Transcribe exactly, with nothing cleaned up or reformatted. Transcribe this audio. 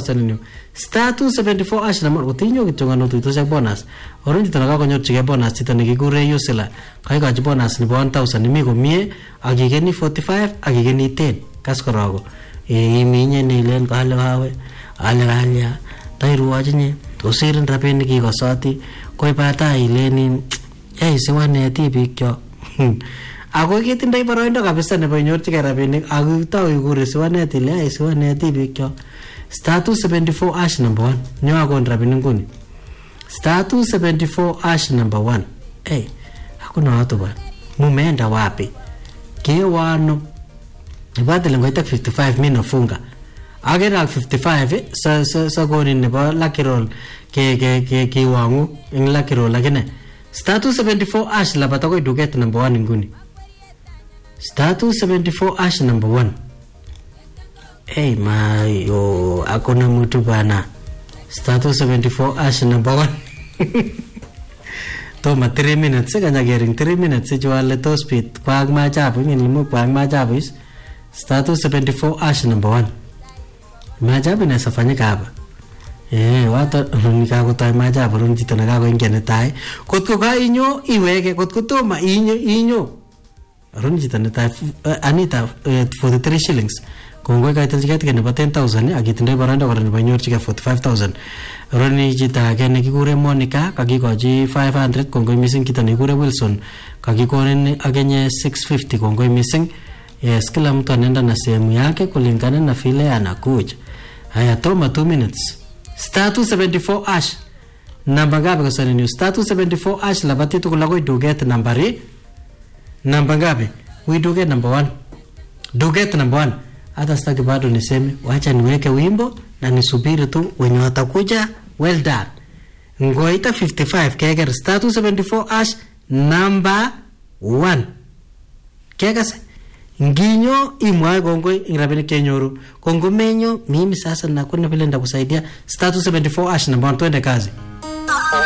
thousand new. Star two seventy-four hash number utinyo kichongano tuitosha bonus. Orange tanaga konyorchige bonus chito nekikure Yusela. Kaikochi bonus nebo one thousand imi komie akikeni forty-five akikeni ten. Kas korogo. E iminye nilen kale wawe. Ale kalya. Tairuwachinye. Tosirin rapinik ikosoti. Koi pata ilenin. Yai siwaneti biik chok. Ako kitindoi boroindo kabisa nebo inyorchigei rapinik ako tau ikure siwanet ile ai siwanet biik chok. Star two seventy-four hash number one. Nyo akon rapinik nguni. Star two seventy-four hash number one. Hey, hakuna watu bwana. Mumeenda wapi? Kiwano. Ibadile ngoita fifty-five mimi nafunga. Agera fifty-five eh, sa sa sa goni nebo lucky roll ke ke ke kiwangu in lucky roll lakini Star two seventy-four hash labata ko duket number one nguni. Star two seventy-four hash number one. Hey mayo akona mtu bana. Star two seventy-four hash number one. Toma three minutes kanya gering three minutes jual to speed kwag machapu ngin mo kwag machapu is Star two seventy-four hash number one. Machapu inasafanyika hapa. Eh watu nikakutoa machapu runji tunaka kuingia netai. Kotko ka inyo iweke kotko toma inyo inyo. Runji tunata Anita forty-three shillings. Kongwe kaita ticket ke nebo ten thousand akitindoi baranda kora nebo nyorchige forty-five thousand. Roni chita ke nekikure Monica kakikochi five hundred kongoi missing kita nekikure Wilson kakikonin akenye six fifty kongoi missing. Yes, kila mtu anaenda na sehemu yake kulingana na vile anakuja. Haya toma two minutes. Star two seventy-four hash. Namba ngapi kwa sasa ni Star two seventy-four hash labati tukulago duget nambari. Namba ngapi? We duget number one. Duget number one. Hata sitaki bado niseme wacha niweke wimbo na nisubiri tu wenye watakuja. Well done. Ngoita fifty-five keger Star two seventy-four hash number one. Kegase nginyo imwae kongoi ingirabini kenyoru kongo menyo mimi sasa nakuna vile ndakusaidia Star two seventy-four hash number one twende kazi.